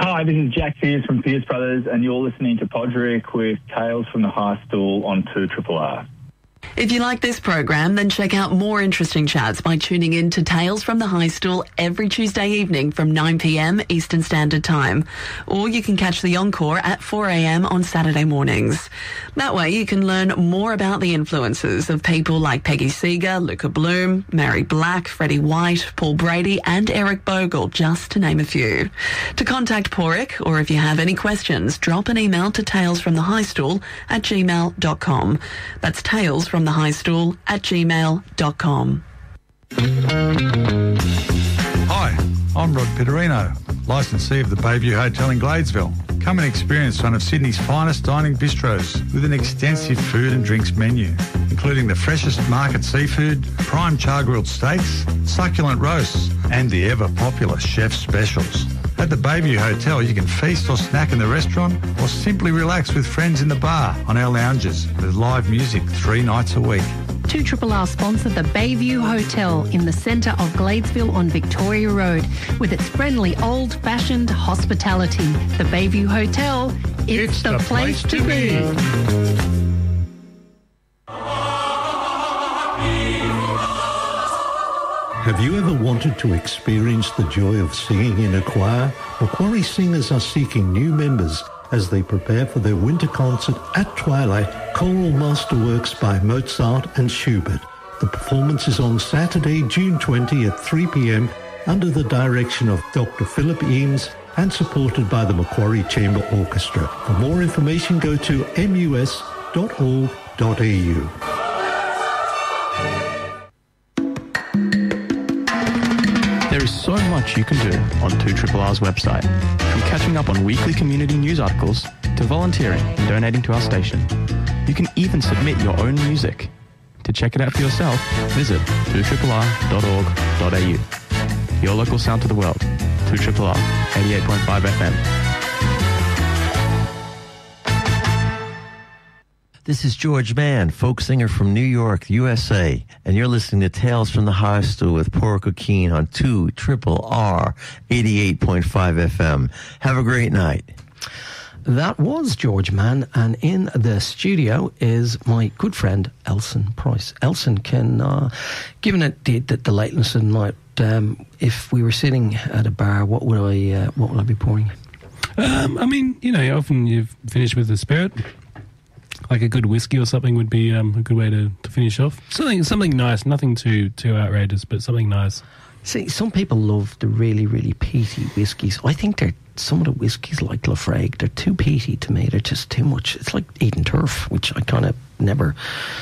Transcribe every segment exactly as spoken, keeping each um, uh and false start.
Hi, this is Jack Pierce from Pierce Brothers, and you're listening to Podrick with Tales from the High Stool on two R R R. If you like this program, then check out more interesting chats by tuning in to Tales from the High Stool every Tuesday evening from nine p.m. Eastern Standard Time. Or you can catch the encore at four a.m. on Saturday mornings. That way you can learn more about the influences of people like Peggy Seeger, Luca Bloom, Mary Black, Freddie White, Paul Brady and Eric Bogle, just to name a few. To contact Porrick, or if you have any questions, drop an email to talesfromthehighstool at gmail dot com. That's Tales from the High Stool at gmail dot com. Hi, I'm Rod Pitterino, licensee of the Bayview Hotel in Gladesville. Come and experience one of Sydney's finest dining bistros with an extensive food and drinks menu, including the freshest market seafood, prime char-grilled steaks, succulent roasts, and the ever-popular chef's specials. At the Bayview Hotel, you can feast or snack in the restaurant or simply relax with friends in the bar on our lounges with live music three nights a week. two R R R sponsor the Bayview Hotel in the centre of Gladesville on Victoria Road with its friendly old-fashioned hospitality. The Bayview Hotel, it's, it's the, the place, place to be. be. Have you ever wanted to experience the joy of singing in a choir? Macquarie singers are seeking new members as they prepare for their winter concert at Twilight, Choral Masterworks by Mozart and Schubert. The performance is on Saturday, June twentieth at three p.m. under the direction of Doctor Philip Eames and supported by the Macquarie Chamber Orchestra. For more information, go to m u s dot org dot a u. There is so much you can do on two R R R's website, from catching up on weekly community news articles to volunteering and donating to our station. You can even submit your own music. To check it out for yourself, visit two R R R dot org dot a u. Your local sound to the world, two R R R, eighty-eight point five F M. This is George Mann, folk singer from New York, U S A, and you're listening to Tales from the High Stool with Porrick O'Keen on two R R R, eighty-eight point five F M. Have a great night. That was George Mann, and in the studio is my good friend Elson Price. Elson, can, uh, given it the, the, the lateness of the night, um, if we were sitting at a bar, what would I, uh, what would I be pouring? Um, I mean, you know, often you finish with a spirit. Like a good whiskey or something would be um, a good way to, to finish off. Something something nice, nothing too too outrageous, but something nice. See, some people love the really, really peaty whiskies. I think they're some of the whiskies like Lafrague, they're too peaty to me. They're just too much. It's like eating turf, which I kind of never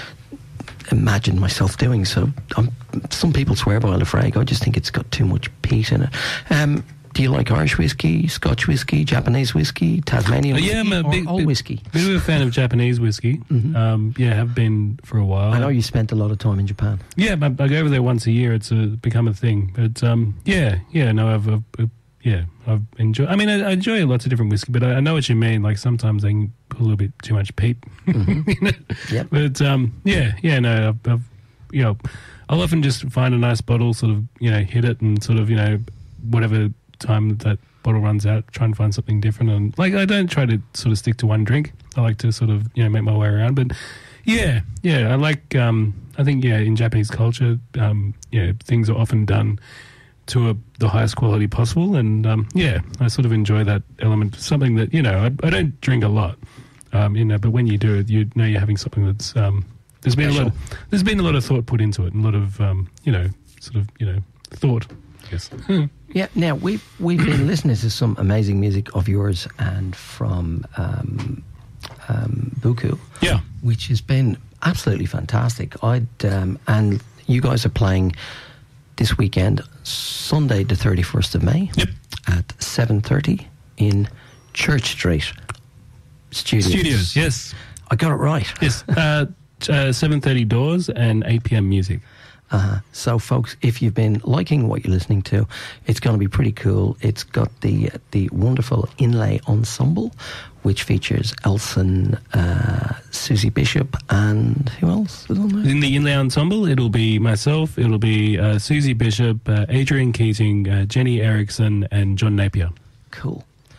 imagined myself doing. So um, some people swear by Lafrague. I just think it's got too much peat in it. Um, Do you like Irish whiskey, Scotch whiskey, Japanese whiskey, Tasmanian whiskey, yeah, I'm a big, or old big, whiskey? Bit of a fan of Japanese whiskey. Mm-hmm. Um, yeah, have been for a while. I know you spent a lot of time in Japan. Yeah, I, I go over there once a year. It's a, become a thing. But um, yeah, yeah, no, I've, I've, I've yeah, I've enjoyed. I mean, I, I enjoy lots of different whiskey, but I, I know what you mean. Like sometimes they can put a little bit too much peat. Mm-hmm. you know? Yep. But um, yeah, yeah, no, I've, I've, you know, I'll often just find a nice bottle, sort of, you know, hit it, and sort of, you know, whatever time that bottle runs out, try and find something different. And like, I don't try to sort of stick to one drink. I like to sort of, you know, make my way around. But yeah, yeah, I like, um, I think, yeah, in Japanese culture, um, you know, things are often done to a, the highest quality possible. And um, yeah, I sort of enjoy that element. Something that, you know, I, I don't drink a lot, um, you know, but when you do it, you know you're having something that's, um, there's been Special. a lot of, there's been a lot of thought put into it, and a lot of, um, you know, sort of, you know, thought, I guess. Yeah, now we've we've been listening to some amazing music of yours and from um, um, Buku, yeah, which has been absolutely fantastic. I'd um, and you guys are playing this weekend, Sunday the thirty-first of May, yep, at seven thirty in Church Street Studios. Studios, yes, I got it right. Yes, uh, uh, seven thirty doors and eight p.m. music. Uh, so, folks, if you've been liking what you're listening to, it's going to be pretty cool. It's got the the wonderful Inlay Ensemble, which features Elson, uh, Susie Bishop, and who else is on there? In the Inlay Ensemble, it'll be myself, it'll be uh, Susie Bishop, uh, Adrian Keating, uh, Jenny Erickson, and John Napier. Cool.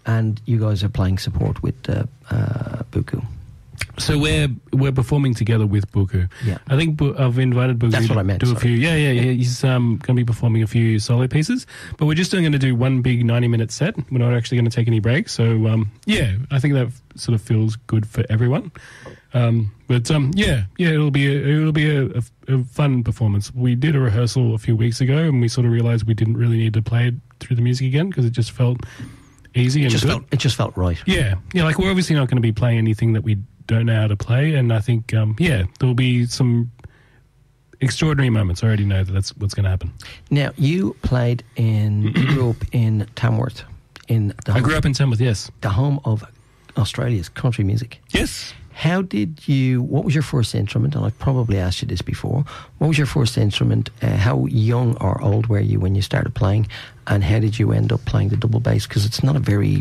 and you guys are playing support with uh, uh, Buku. So we're we're performing together with Buku. Yeah. I think Bu- I've invited Buku That's to what I meant, do a sorry. few. Yeah, yeah, yeah. He's um, going to be performing a few solo pieces, but we're just going to do one big ninety-minute set. We're not actually going to take any breaks. So um, yeah, I think that f- sort of feels good for everyone. Um, but um, yeah, yeah, it'll be a, it'll be a, a, a fun performance. We did a rehearsal a few weeks ago, and we sort of realised we didn't really need to play it through the music again because it just felt easy It and just good. felt it just felt right. Yeah, yeah. Like we're obviously not going to be playing anything that we don't know how to play, and I think um, yeah, there'll be some extraordinary moments. I already know that that's what's going to happen. Now you played in you grew up in Tamworth, in the I home, grew up in Tamworth. Yes, the home of Australia's country music. yes. How did you? What was your first instrument? And I've probably asked you this before. What was your first instrument? Uh, how young or old were you when you started playing? And how did you end up playing the double bass? Because it's not a very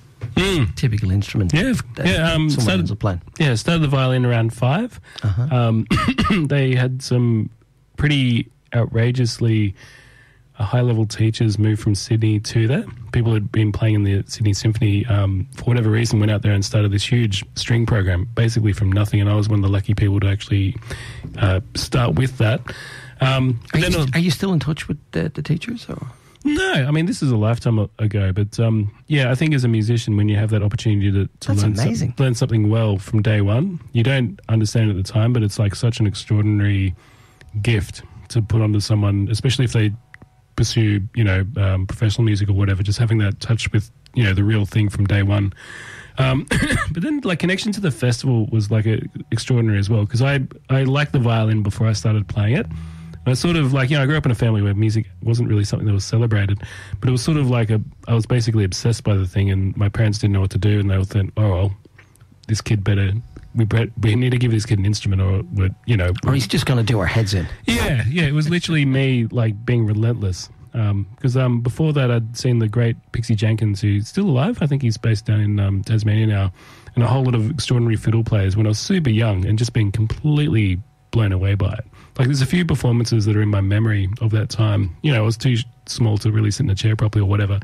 Mm. typical instrument. Yeah, that yeah. Um, someone started, ends up playing. yeah, started the violin around five. Uh-huh. Um, they had some pretty outrageously uh, high-level teachers move from Sydney to there. People had been playing in the Sydney Symphony um, for whatever reason, went out there and started this huge string program, basically from nothing. And I was one of the lucky people to actually uh, start with that. Um, Are, then you, I- are you still in touch with the, the teachers? Or? No, I mean, this is a lifetime a- ago, but um, yeah, I think as a musician, when you have that opportunity to, to That's learn, some- amazing. learn something well from day one, you don't understand it at the time, but it's like such an extraordinary gift to put onto someone, especially if they pursue, you know, um, professional music or whatever, just having that touch with, you know, the real thing from day one. Um, but then, like, connection to the festival was like a, extraordinary as well, because I I liked the violin before I started playing it. And I sort of like, you know, I grew up in a family where music wasn't really something that was celebrated, but it was sort of like a, I was basically obsessed by the thing, and my parents didn't know what to do, and they would think, oh, well, this kid better, we, bet, we need to give this kid an instrument, or, we're, you know. Or he's just going to do our heads in. Yeah, yeah, it was literally me, like, being relentless. Because um, um, before that, I'd seen the great Pixie Jenkins, who's still alive. I think he's based down in um, Tasmania now, and a whole lot of extraordinary fiddle players when I was super young, and just being completely blown away by it. Like, there's a few performances that are in my memory of that time. You know, I was too small to really sit in a chair properly or whatever.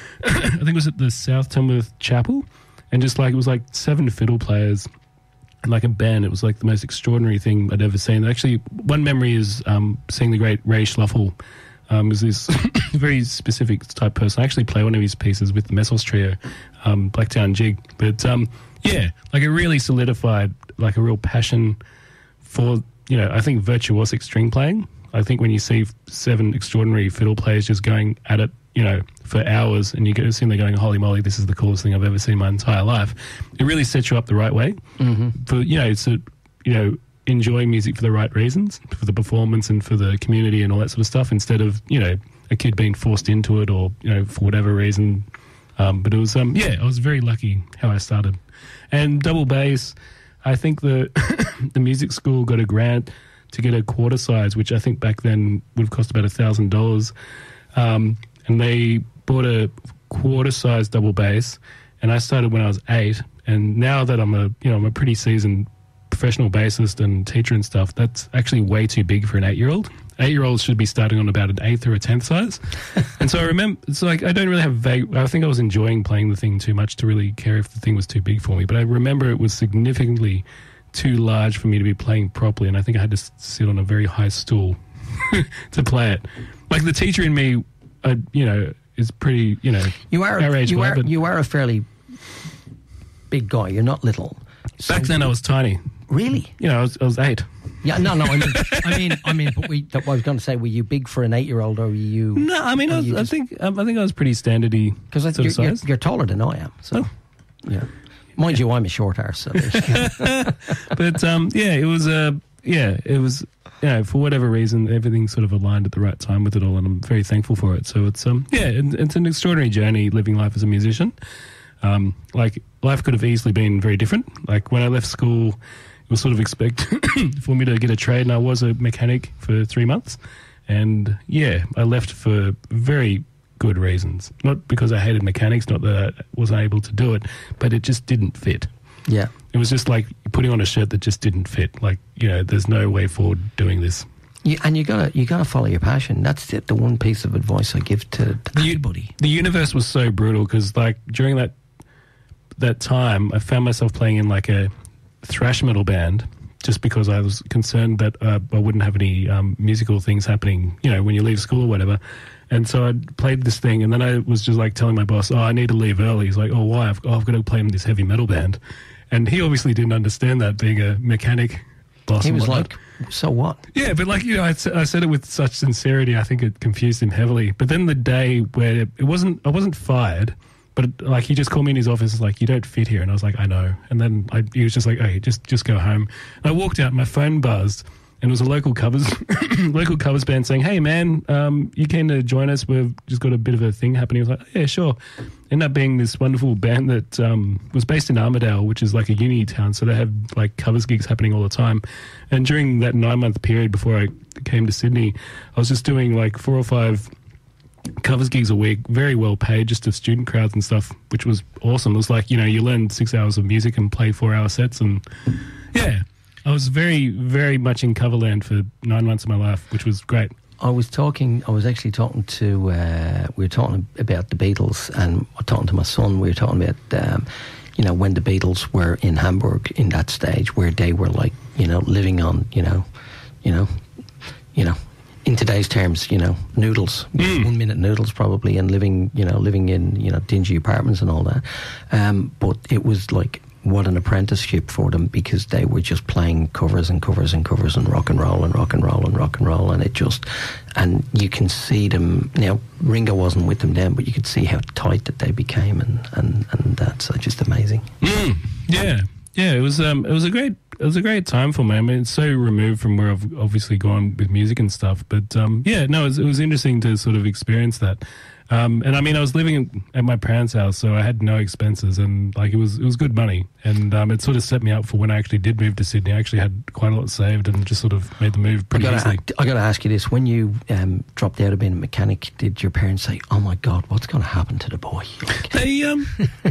I think it was at the South Tamworth Chapel, and just like, it was like seven fiddle players and like a band. It was like the most extraordinary thing I'd ever seen. Actually, one memory is um, seeing the great Ray Schluffel. Um, was this very specific type person. I actually play one of his pieces with the Messels Trio, um, Blacktown Jig. But um, yeah, like it really solidified like a real passion for, you know, I think virtuosic string playing. I think when you see seven extraordinary fiddle players just going at it, you know, for hours, and you go see them going, holy moly, this is the coolest thing I've ever seen in my entire life. It really sets you up the right way Mm-hmm. for, you know, to, you know, enjoy music for the right reasons, for the performance and for the community and all that sort of stuff, instead of, you know, a kid being forced into it or, you know, for whatever reason. Um, but it was, um, yeah, I was very lucky how I started. And double bass, I think the the music school got a grant to get a quarter size, which I think back then would have cost about a thousand dollars. Um, and they bought a quarter size double bass, and I started when I was eight. And now that I'm a, you know, I'm a pretty seasoned professional bassist and teacher and stuff, that's actually way too big for an eight-year-old. Eight-year-olds should be starting on about an eighth or a tenth size. And so I remember, it's like, I don't really have vague, I think I was enjoying playing the thing too much to really care if the thing was too big for me. But I remember it was significantly too large for me to be playing properly, and I think I had to s- sit on a very high stool to play it. Like, the teacher in me, uh, you know, is pretty, you know, You are our age you well, are but you are a fairly big guy. You're not little. So- back then I was tiny. Really? You know, I was, I was eight. Yeah. No. No. I mean. I mean. I mean. But we. That, I was going to say, were you big for an eight-year-old, or were you? No, I mean, or I, was, you I just- think um, I think I was pretty standardy Because sort you're, of you're, size. you're taller than I am. So. Oh. Yeah. Mind you, I'm a short arse. So there's- But um, yeah, it was uh, yeah, it was, you know, for whatever reason, everything sort of aligned at the right time with it all, and I'm very thankful for it. So it's um, yeah, it, it's an extraordinary journey living life as a musician. Um, like, life could have easily been very different. Like, when I left school, it was sort of expected for me to get a trade, and I was a mechanic for three months. And yeah, I left for very good reasons. Not because I hated mechanics, not that I wasn't able to do it, but it just didn't fit. yeah. It was just like putting on a shirt that just didn't fit. Like, you know, there's no way forward doing this. You, and you gotta you gotta follow your passion. That's the, the one piece of advice I give to, to You- anybody. The universe was so brutal because, like, during that that time, I found myself playing in like a thrash metal band just because I was concerned that uh, I wouldn't have any um, musical things happening, you know, when you leave school or whatever. And so I played this thing, and then I was just like telling my boss, oh, I need to leave early. He's like, oh, why? I've, oh, I've got to play in this heavy metal band. And he obviously didn't understand that, being a mechanic boss. He was whatnot. like, so what? Yeah, but like, you know, I, I said it with such sincerity, I think it confused him heavily. But then the day where it wasn't, I wasn't fired, but it, like he just called me in his office, like, you don't fit here. And I was like, I know. And then I, he was just like, hey, just, just go home. And I walked out, and my phone buzzed. And it was a local covers local covers band saying, hey, man, um, you keen to join us? We've just got a bit of a thing happening. I was like, oh, yeah, sure. Ended up being this wonderful band that um, was based in Armidale, which is like a uni town. So they have like covers gigs happening all the time. And during that nine-month period before I came to Sydney, I was just doing like four or five covers gigs a week, very well paid, just to student crowds and stuff, which was awesome. It was like, you know, you learn six hours of music and play four-hour sets, and yeah. I was very, very much in coverland for nine months of my life, which was great. I was talking, I was actually talking to, uh, we were talking about the Beatles, and talking to my son, we were talking about, um, you know, when the Beatles were in Hamburg in that stage where they were like, you know, living on, you know, you know, you know, in today's terms, you know, noodles, mm. one minute noodles probably, and living, you know, living in, you know, dingy apartments and all that. Um, but it was like, what an apprenticeship for them, because they were just playing covers and covers and covers and rock and roll and rock and roll and rock and roll, and it just, and you can see them now. Ringo wasn't with them then, but you could see how tight that they became, and and and that's just amazing. Mm, yeah, yeah, it was um, it was a great it was a great time for me. I mean, it's so removed from where I've obviously gone with music and stuff, but um, yeah, no, it was, it was interesting to sort of experience that. Um, and I mean, I was living at my parents' house, so I had no expenses, and like it was, it was good money, and um, it sort of set me up for when I actually did move to Sydney. I actually had quite a lot saved, and just sort of made the move pretty I gotta, easily. I got to ask you this: when you um, dropped out of being a mechanic, did your parents say, "Oh my God, what's going to happen to the boy?" Like, they um,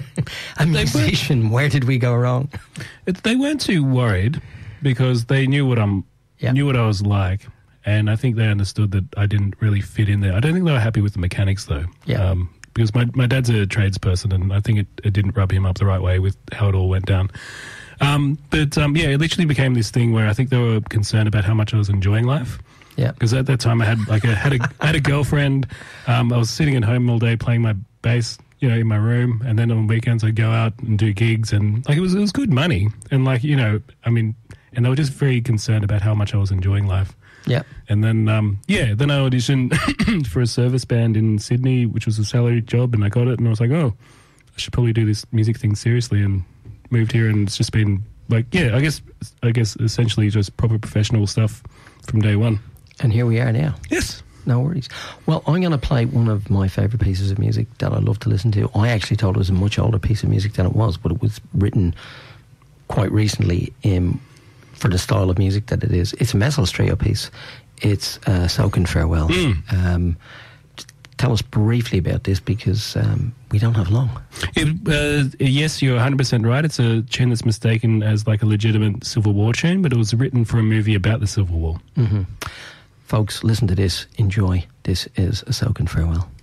a musician. Where did we go wrong? It, they weren't too worried because they knew what I'm, yeah. knew what I was like. And I think they understood that I didn't really fit in there. I don't think they were happy with the mechanics, though. Yeah. Um, because my, my dad's a tradesperson, and I think it, it didn't rub him up the right way with how it all went down. Um, but, um, yeah, it literally became this thing where I think they were concerned about how much I was enjoying life. Yeah. Because at that time I had like a, had a, I had a girlfriend. Um, I was sitting at home all day playing my bass, you know, in my room. And then on weekends I'd go out and do gigs. And, like, it was, it was good money. And, like, you know, I mean, and they were just very concerned about how much I was enjoying life. Yeah. And then, um, yeah, then I auditioned for a service band in Sydney, which was a salaried job, and I got it, and I was like, oh, I should probably do this music thing seriously, and moved here, and it's just been, like, yeah, I guess, I guess essentially just proper professional stuff from day one. And here we are now. Yes. No worries. Well, I'm going to play one of my favourite pieces of music that I love to listen to. I actually thought it was a much older piece of music than it was, but it was written quite recently in... for the style of music that it is. It's a Messels Trio piece. It's uh, Soaking Farewell. Mm. Um, tell us briefly about this, because um, we don't have long. It, uh, yes, you're one hundred percent right. It's a tune that's mistaken as like a legitimate Civil War tune, but it was written for a movie about the Civil War. Mm-hmm. Folks, listen to this. Enjoy. This is a Soaking Farewell.